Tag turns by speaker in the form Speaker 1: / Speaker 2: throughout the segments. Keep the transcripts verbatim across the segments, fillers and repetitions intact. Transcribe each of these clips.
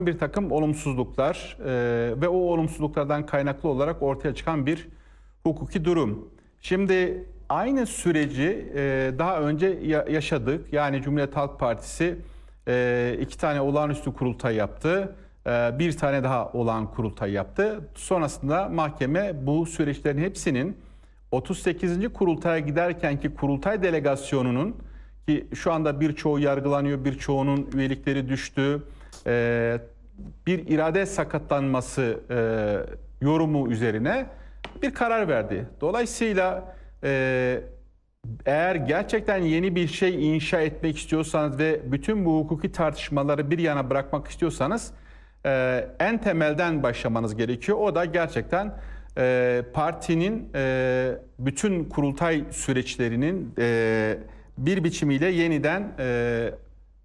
Speaker 1: bir takım olumsuzluklar e, ve o olumsuzluklardan kaynaklı olarak ortaya çıkan bir hukuki durum. Şimdi aynı süreci e, daha önce ya yaşadık. Yani Cumhuriyet Halk Partisi e, iki tane olağanüstü kurultay yaptı. E, bir tane daha olağan kurultay yaptı. Sonrasında mahkeme bu süreçlerin hepsinin otuz sekizinci kurultaya giderkenki kurultay delegasyonunun, ki şu anda birçoğu yargılanıyor, birçoğunun üyelikleri düştü, e, bir irade sakatlanması e, yorumu üzerine bir karar verdi. Dolayısıyla e, eğer gerçekten yeni bir şey inşa etmek istiyorsanız ve bütün bu hukuki tartışmaları bir yana bırakmak istiyorsanız e, en temelden başlamanız gerekiyor. O da gerçekten e, partinin e, bütün kurultay süreçlerinin e, bir biçimiyle yeniden e,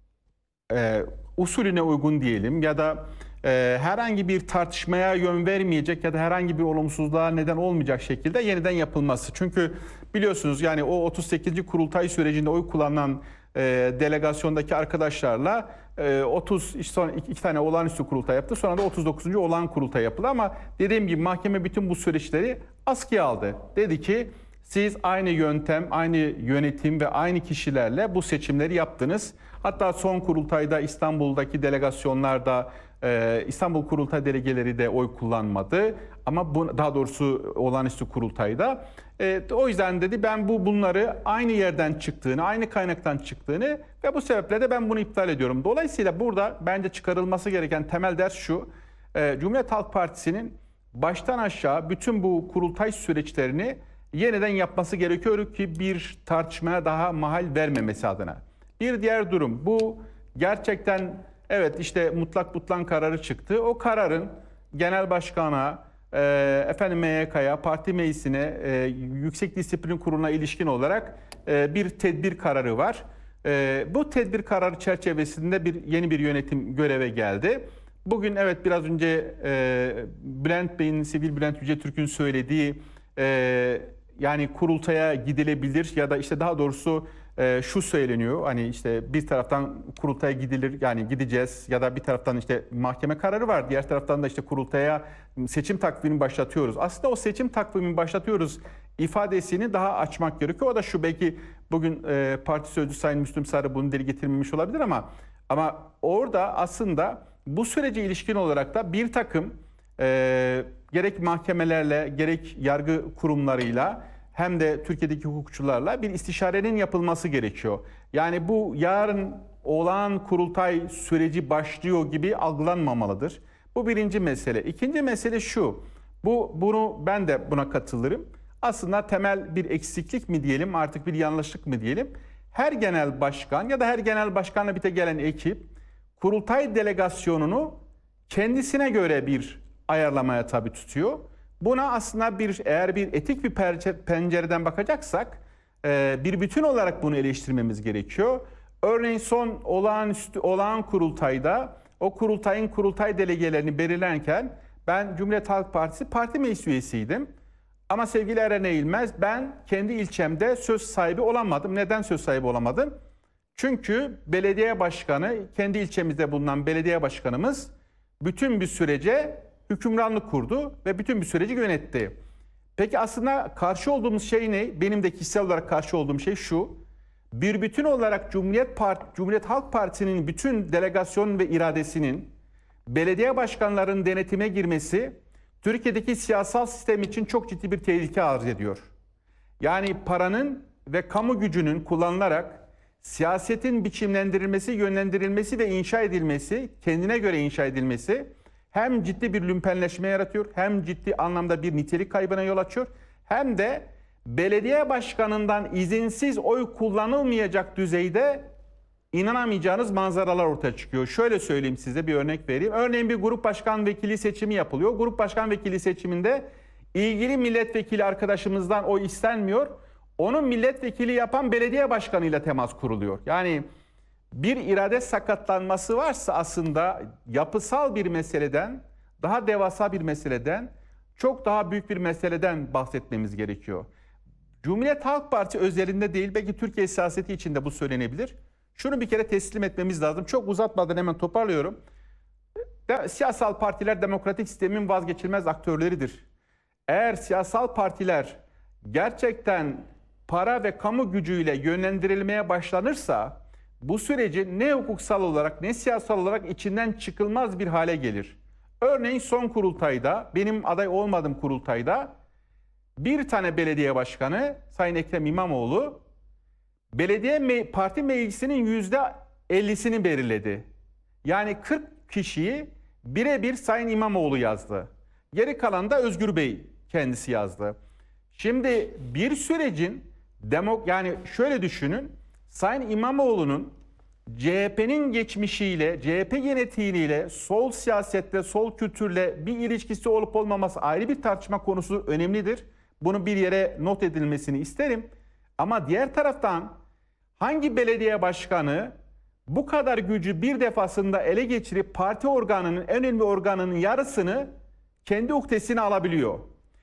Speaker 1: e, usulüne uygun diyelim ya da e, herhangi bir tartışmaya yön vermeyecek ya da herhangi bir olumsuzluğa neden olmayacak şekilde yeniden yapılması. Çünkü biliyorsunuz yani o otuz sekizinci kurultay sürecinde oy kullanan e, delegasyondaki arkadaşlarla e, otuz işte sonra iki, iki tane olağanüstü kurultay yaptı. Sonra da otuz dokuzuncu olağan kurultay yapıldı ama dediğim gibi mahkeme bütün bu süreçleri askıya aldı. Dedi ki siz aynı yöntem, aynı yönetim ve aynı kişilerle bu seçimleri yaptınız. Hatta son kurultayda İstanbul'daki delegasyonlarda e, İstanbul Kurultay delegeleri de oy kullanmadı. Ama bu, daha doğrusu olağanüstü kurultayda. E, o yüzden dedi ben bu bunları aynı yerden çıktığını, aynı kaynaktan çıktığını ve bu sebeple de ben bunu iptal ediyorum. Dolayısıyla burada bence çıkarılması gereken temel ders şu. E, Cumhuriyet Halk Partisi'nin baştan aşağı bütün bu kurultay süreçlerini yeniden yapması gerekiyor ki bir tartışmaya daha mahal vermemesi adına. Bir diğer durum bu, gerçekten evet işte mutlak butlan kararı çıktı. O kararın genel başkana, e, efendim M Y K'ya, parti meclisine, e, Yüksek Disiplin Kurulu'na ilişkin olarak e, bir tedbir kararı var. E, bu tedbir kararı çerçevesinde bir yeni bir yönetim göreve geldi. Bugün evet biraz önce e, Bülent Bey'in, Sivil Bülent Yücetürk'ün söylediği e, yani kurultaya gidilebilir ya da işte daha doğrusu e, şu söyleniyor, hani işte bir taraftan kurultaya gidilir, yani gideceğiz ya da bir taraftan işte mahkeme kararı var, diğer taraftan da işte kurultaya seçim takvimini başlatıyoruz. Aslında o seçim takvimini başlatıyoruz ifadesini daha açmak gerekiyor. O da şu, belki bugün e, parti sözcüsü Sayın Müslüm Sarı bunu dile getirmemiş olabilir ama ama orada aslında bu sürece ilişkin olarak da bir takım e, gerek mahkemelerle gerek yargı kurumlarıyla hem de Türkiye'deki hukukçularla bir istişarenin yapılması gerekiyor. Yani bu yarın olağan kurultay süreci başlıyor gibi algılanmamalıdır. Bu birinci mesele. İkinci mesele şu. Bu bunu ben de buna katılırım. Aslında temel bir eksiklik mi diyelim, artık bir yanlışlık mı diyelim? Her genel başkan ya da her genel başkanla birlikte gelen ekip kurultay delegasyonunu kendisine göre bir ayarlamaya tabi tutuyor. Buna aslında bir eğer bir etik bir pencereden bakacaksak bir bütün olarak bunu eleştirmemiz gerekiyor. Örneğin son olağanüstü olağan kurultayda o kurultayın kurultay delegelerini belirlerken ben Cumhuriyet Halk Partisi parti meclis üyesiydim. Ama sevgili Eren Eğilmez, ben kendi ilçemde söz sahibi olamadım. Neden söz sahibi olamadım? Çünkü belediye başkanı, kendi ilçemizde bulunan belediye başkanımız bütün bir sürece hükümranlık kurdu ve bütün bir süreci yönetti. Peki aslında karşı olduğumuz şey ne? Benim de kişisel olarak karşı olduğum şey şu. Bir bütün olarak Cumhuriyet Part Cumhuriyet Halk Partisi'nin bütün delegasyon ve iradesinin belediye başkanlarının denetime girmesi Türkiye'deki siyasal sistem için çok ciddi bir tehlike arz ediyor. Yani paranın ve kamu gücünün kullanılarak siyasetin biçimlendirilmesi, yönlendirilmesi ve inşa edilmesi, kendine göre inşa edilmesi hem ciddi bir lümpenleşme yaratıyor, hem ciddi anlamda bir nitelik kaybına yol açıyor, hem de belediye başkanından izinsiz oy kullanılmayacak düzeyde inanamayacağınız manzaralar ortaya çıkıyor. Şöyle söyleyeyim, size bir örnek vereyim. Örneğin bir grup başkan vekili seçimi yapılıyor. Grup başkan vekili seçiminde ilgili milletvekili arkadaşımızdan oy istenmiyor. Onun milletvekili yapan belediye başkanıyla temas kuruluyor. Yani bir irade sakatlanması varsa aslında yapısal bir meseleden, daha devasa bir meseleden, çok daha büyük bir meseleden bahsetmemiz gerekiyor. Cumhuriyet Halk Partisi özelinde değil, belki Türkiye siyaseti içinde bu söylenebilir. Şunu bir kere teslim etmemiz lazım. Çok uzatmadan hemen toparlıyorum. de, siyasal partiler demokratik sistemin vazgeçilmez aktörleridir. Eğer siyasal partiler gerçekten para ve kamu gücüyle yönlendirilmeye başlanırsa bu süreci ne hukuksal olarak ne siyasal olarak içinden çıkılmaz bir hale gelir. Örneğin son kurultayda, benim aday olmadığım kurultayda bir tane belediye başkanı Sayın Ekrem İmamoğlu belediye me parti meclisinin yüzde ellisini belirledi. Yani kırk kişiyi birebir Sayın İmamoğlu yazdı. Geri kalan da Özgür Bey kendisi yazdı. Şimdi bir sürecin demok yani şöyle düşünün. Sayın İmamoğlu'nun C H P'nin geçmişiyle, C H P genetiğiyle, sol siyasette, sol kültürle bir ilişkisi olup olmaması ayrı bir tartışma konusu, önemlidir. Bunu bir yere not edilmesini isterim. Ama diğer taraftan hangi belediye başkanı bu kadar gücü bir defasında ele geçirip parti organının, en önemli organının yarısını kendi uhdesine alabiliyor?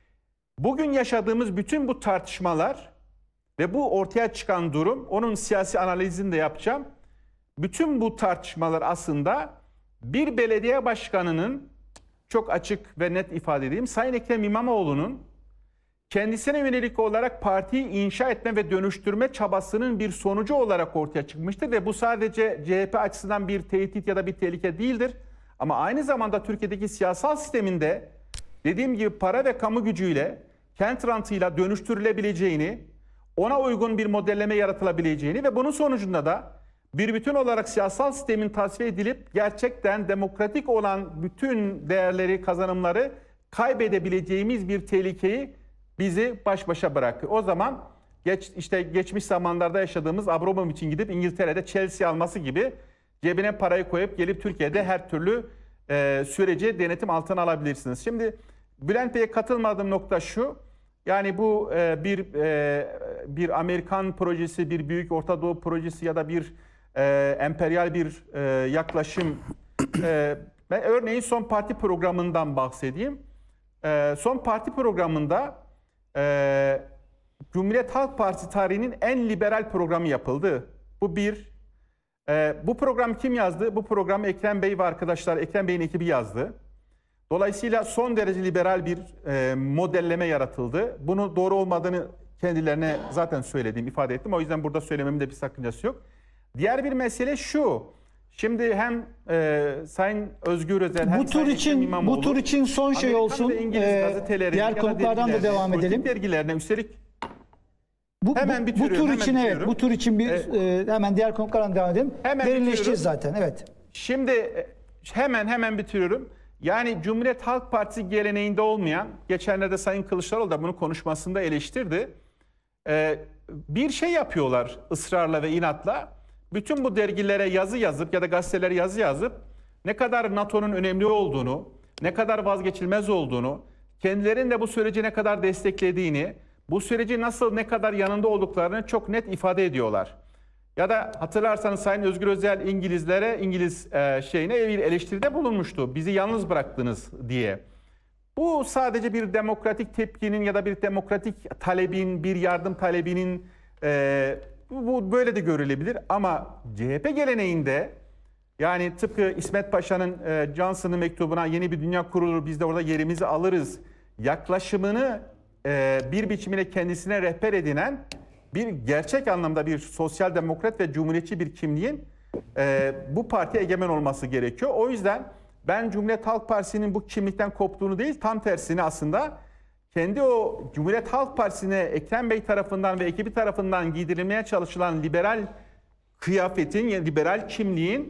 Speaker 1: Bugün yaşadığımız bütün bu tartışmalar ve bu ortaya çıkan durum, onun siyasi analizini de yapacağım. Bütün bu tartışmalar aslında bir belediye başkanının, çok açık ve net ifade edeyim, Sayın Ekrem İmamoğlu'nun kendisine yönelik olarak partiyi inşa etme ve dönüştürme çabasının bir sonucu olarak ortaya çıkmıştır. Ve bu sadece C H P açısından bir tehdit ya da bir tehlike değildir. Ama aynı zamanda Türkiye'deki siyasal sisteminde dediğim gibi para ve kamu gücüyle, kent rantıyla dönüştürülebileceğini, ona uygun bir modelleme yaratılabileceğini ve bunun sonucunda da bir bütün olarak siyasal sistemin tasfiye edilip gerçekten demokratik olan bütün değerleri, kazanımları kaybedebileceğimiz bir tehlikeyi bizi baş başa bırakır. O zaman geç, işte geçmiş zamanlarda yaşadığımız Abramovich'in gidip İngiltere'de Chelsea alması gibi cebine parayı koyup gelip Türkiye'de her türlü e, süreci denetim altına alabilirsiniz. Şimdi Bülent Bey'e katılmadığım nokta şu. Yani bu e, bir e, bir Amerikan projesi, bir Büyük Orta Doğu projesi ya da bir e, emperyal bir e, yaklaşım. E, ben örneğin son parti programından bahsedeyim. E, son parti programında e, Cumhuriyet Halk Partisi tarihinin en liberal programı yapıldı. Bu bir. E, bu program kim yazdı? Bu programı Ekrem Bey ve arkadaşlar, Ekrem Bey'in ekibi yazdı. Dolayısıyla son derece liberal bir e, modelleme yaratıldı. Bunu doğru olmadığını kendilerine zaten söylediğim, ifade ettim. O yüzden burada söylememin de bir sakıncası yok. Diğer bir mesele şu. Şimdi hem e, Sayın Özgür Özel hem
Speaker 2: bu tur
Speaker 1: Sayın
Speaker 2: için
Speaker 1: İmamoğlu,
Speaker 2: bu tur için son şey
Speaker 1: Amerikan
Speaker 2: olsun.
Speaker 1: ve İngiliz
Speaker 2: Ee,
Speaker 1: gazeteleri,
Speaker 2: diğer konuklardan da devam edelim.
Speaker 1: Dergilerine üstelik
Speaker 2: bu,
Speaker 1: hemen
Speaker 2: bu,
Speaker 1: bitiriyorum.
Speaker 2: bu tur
Speaker 1: hemen
Speaker 2: için evet,
Speaker 1: bitiriyorum.
Speaker 2: bu tur için bir
Speaker 1: Ee,
Speaker 2: e, hemen diğer konuklardan devam edelim.
Speaker 1: Hemen
Speaker 2: Derinleşeceğiz zaten. Evet.
Speaker 1: Şimdi hemen hemen bitiriyorum. Yani Cumhuriyet Halk Partisi geleneğinde olmayan, geçenlerde Sayın Kılıçdaroğlu da bunu konuşmasında eleştirdi. Ee, bir şey yapıyorlar ısrarla ve inatla. Bütün bu dergilere yazı yazıp ya da gazetelere yazı yazıp ne kadar NATO'nun önemli olduğunu, ne kadar vazgeçilmez olduğunu, kendilerinin de bu süreci ne kadar desteklediğini, bu süreci nasıl ne kadar yanında olduklarını çok net ifade ediyorlar. Ya da hatırlarsanız Sayın Özgür Özel İngilizlere, İngiliz e, şeyine bir eleştiride bulunmuştu. Bizi yalnız bıraktınız diye. Bu sadece bir demokratik tepkinin ya da bir demokratik talebin, bir yardım talebinin e, bu, bu böyle de görülebilir. Ama C H P geleneğinde yani tıpkı İsmet Paşa'nın e, Johnson'ın mektubuna yeni bir dünya kurulur, biz de orada yerimizi alırız yaklaşımını e, bir biçimiyle kendisine rehber edinen bir gerçek anlamda bir sosyal demokrat ve cumhuriyetçi bir kimliğin e, bu partiye egemen olması gerekiyor. O yüzden ben Cumhuriyet Halk Partisi'nin bu kimlikten koptuğunu değil, tam tersine aslında kendi o Cumhuriyet Halk Partisi'ne Ekrem Bey tarafından ve ekibi tarafından giydirilmeye çalışılan liberal kıyafetin, yani liberal kimliğin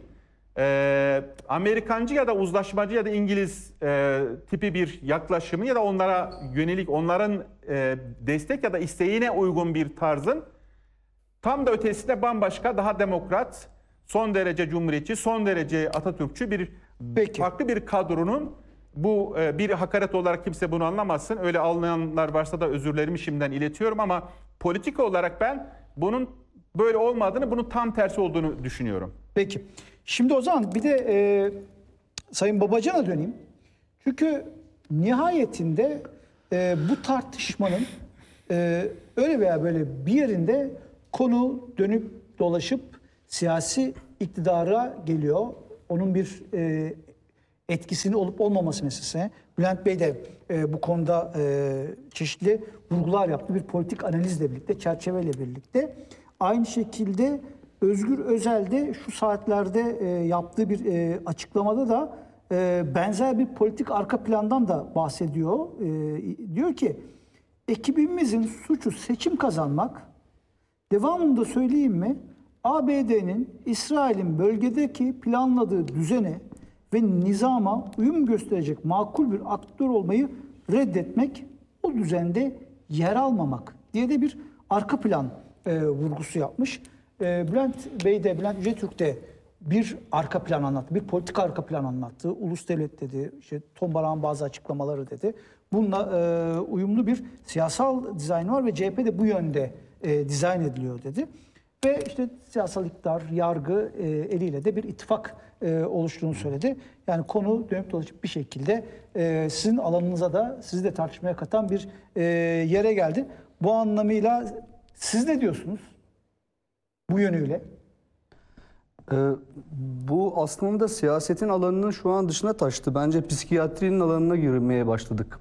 Speaker 1: e, Amerikancı ya da uzlaşmacı ya da İngiliz e, tipi bir yaklaşımı ya da onlara yönelik, onların e, destek ya da isteğine uygun bir tarzın tam da ötesinde bambaşka, daha demokrat, son derece cumhuriyetçi, son derece Atatürkçü bir
Speaker 2: Peki.
Speaker 1: farklı bir kadronun, bu e, bir hakaret olarak kimse bunu anlamasın. Öyle anlayanlar varsa da özürlerimi şimdiden iletiyorum ama politik olarak ben bunun böyle olmadığını, bunun tam tersi olduğunu düşünüyorum.
Speaker 2: Peki. Şimdi o zaman bir de e, Sayın Babacan'a döneyim. Çünkü nihayetinde e, bu tartışmanın e, öyle veya böyle bir yerinde konu dönüp dolaşıp siyasi iktidara geliyor. Onun bir e, etkisinin olup olmaması meselesine. Bülent Bey de e, bu konuda e, çeşitli vurgular yaptı. Bir politik analizle birlikte, çerçeveyle birlikte. Aynı şekilde Özgür Özel de şu saatlerde e, yaptığı bir e, açıklamada da e, benzer bir politik arka plandan da bahsediyor. E, diyor ki, ekibimizin suçu seçim kazanmak, devamında söyleyeyim mi? A B D'nin İsrail'in bölgedeki planladığı düzene ve nizama uyum gösterecek makul bir aktör olmayı reddetmek, o düzende yer almamak diye de bir arka plan e, vurgusu yapmış. E, Bülent Bey de, Bülent Yücetürk de bir arka plan anlattı, bir politik arka plan anlattı. Ulus devlet dedi, işte Tombalak'ın bazı açıklamaları dedi. Bununla e, uyumlu bir siyasal dizayn var ve C H P de bu yönde e, dizayn ediliyor dedi. Ve işte siyasal iktidar, yargı e, eliyle de bir ittifak e, oluştuğunu söyledi. Yani konu dönüp dolaşıp bir şekilde e, sizin alanınıza da, sizi de tartışmaya katan bir e, yere geldi. Bu anlamıyla siz ne diyorsunuz bu yönüyle?
Speaker 3: Ee, bu aslında siyasetin alanının şu an dışına taştı. Bence psikiyatrinin alanına girmeye başladık.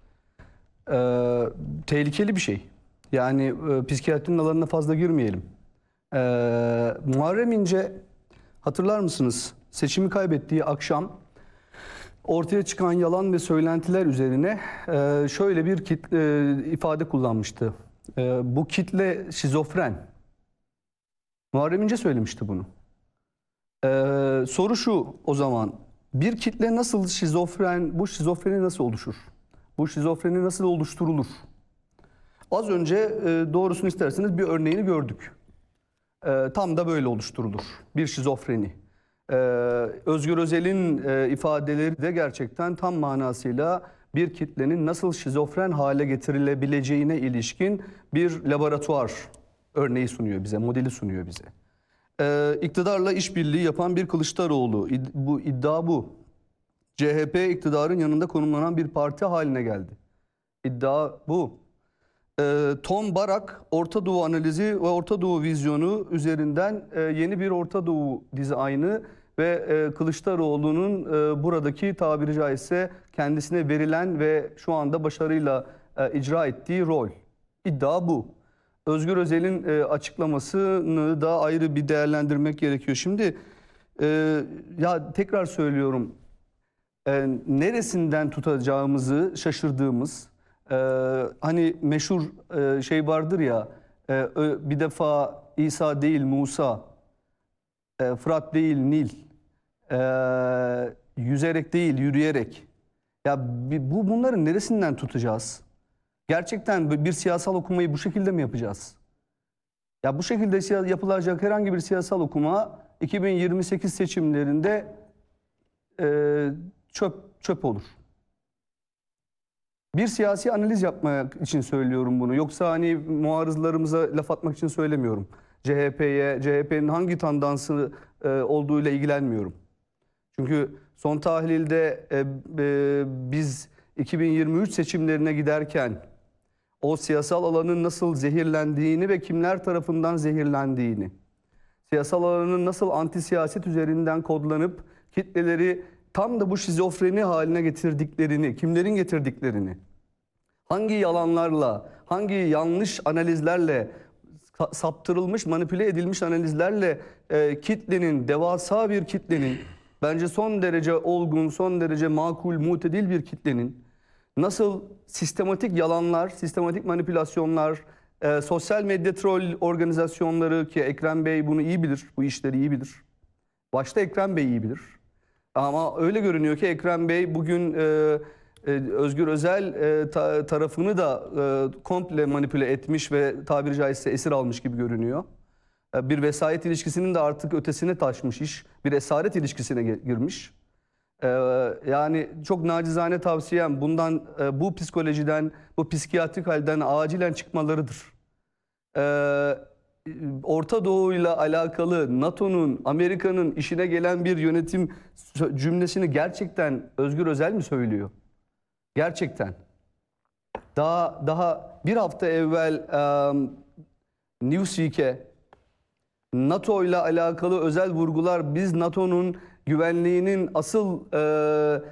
Speaker 3: Ee, tehlikeli bir şey. Yani e, psikiyatrinin alanına fazla girmeyelim. Ee, Muharrem İnce, hatırlar mısınız? Seçimi kaybettiği akşam ortaya çıkan yalan ve söylentiler üzerine e, şöyle bir kitle, e, ifade kullanmıştı. E, bu kitle şizofren. Muharrem İnce söylemişti bunu. Ee, soru şu o zaman, bir kitle nasıl şizofren, bu şizofreni nasıl oluşur? Bu şizofreni nasıl oluşturulur? Az önce e, doğrusunu isterseniz bir örneğini gördük. E, tam da böyle oluşturulur bir şizofreni. E, Özgür Özel'in e, ifadeleri de gerçekten tam manasıyla bir kitlenin nasıl şizofren hale getirilebileceğine ilişkin bir laboratuvar örneği sunuyor bize, modeli sunuyor bize. Ee, iktidarla işbirliği yapan bir Kılıçdaroğlu, İd, bu iddia bu. C H P iktidarın yanında konumlanan bir parti haline geldi. İddia bu. Ee, Tom Barak, Orta Doğu analizi ve Orta Doğu vizyonu üzerinden e, yeni bir Orta Doğu dizaynı ve e, Kılıçdaroğlu'nun e, buradaki tabiri caizse kendisine verilen ve şu anda başarıyla e, icra ettiği rol. İddia bu. Özgür Özel'in e, açıklamasını da ayrı bir değerlendirmek gerekiyor. Şimdi e, ya tekrar söylüyorum, e, neresinden tutacağımızı şaşırdığımız, e, hani meşhur e, şey vardır ya, e, bir defa İsa değil Musa, e, Fırat değil Nil, e, yüzerek değil yürüyerek. Ya bu bunların neresinden tutacağız? Gerçekten bir siyasal okumayı bu şekilde mi yapacağız? Ya bu şekilde yapılacak herhangi bir siyasal okuma iki bin yirmi sekiz seçimlerinde e, çöp çöp olur. Bir siyasi analiz yapmak için söylüyorum bunu. Yoksa hani muarızlarımıza laf atmak için söylemiyorum. C H P'ye, C H P'nin hangi tandansı e, olduğuyla ilgilenmiyorum. Çünkü son tahlilde e, e, biz iki bin yirmi üç seçimlerine giderken o siyasal alanın nasıl zehirlendiğini ve kimler tarafından zehirlendiğini, siyasal alanın nasıl anti siyaset üzerinden kodlanıp kitleleri tam da bu şizofreni haline getirdiklerini, kimlerin getirdiklerini, hangi yalanlarla, hangi yanlış analizlerle, saptırılmış, manipüle edilmiş analizlerle e, kitlenin, devasa bir kitlenin, bence son derece olgun, son derece makul, mutedil bir kitlenin nasıl sistematik yalanlar, sistematik manipülasyonlar, e, sosyal medya troll organizasyonları, ki Ekrem Bey bunu iyi bilir, bu işleri iyi bilir. Başta Ekrem Bey iyi bilir. Ama öyle görünüyor ki Ekrem Bey bugün e, e, Özgür Özel e, ta, tarafını da e, komple manipüle etmiş ve tabiri caizse esir almış gibi görünüyor. E, bir vesayet ilişkisinin de artık ötesine taşmış iş, bir esaret ilişkisine girmiş. Ee, yani çok nacizane tavsiyem bundan, e, bu psikolojiden, bu psikiyatrik halden acilen çıkmalarıdır. Ee, Orta Doğu'yla alakalı NATO'nun, Amerika'nın işine gelen bir yönetim cümlesini gerçekten Özgür Özel mi söylüyor? Gerçekten. Daha daha bir hafta evvel um, Newsweek'e NATO ile alakalı özel vurgular, biz NATO'nun güvenliğinin asıl e,